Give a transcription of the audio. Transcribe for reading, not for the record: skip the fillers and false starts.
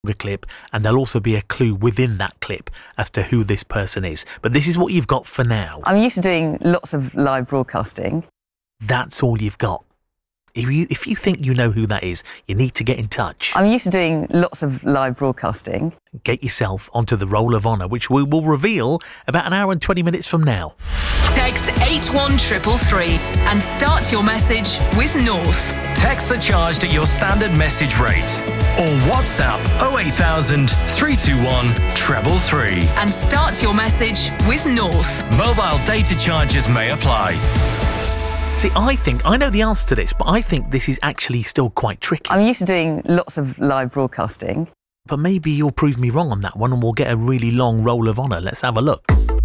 clip, and there'll also be a clue within that clip as to who this person is. But this is what you've got for now. I'm used to doing lots of live broadcasting. That's all you've got. If you think you know who that is, you need to get in touch. I'm used to doing lots of live broadcasting. Get yourself onto the Roll of Honour, which we will reveal about an hour and 20 minutes from now. Text 81333 and start your message with North. Texts are charged at your standard message rate. Or WhatsApp 08000 321 333. And start your message with North. Mobile data charges may apply. See, I know the answer to this, but I think this is actually still quite tricky. I'm used to doing lots of live broadcasting. But maybe you'll prove me wrong on that one and we'll get a really long Roll of Honour. Let's have a look.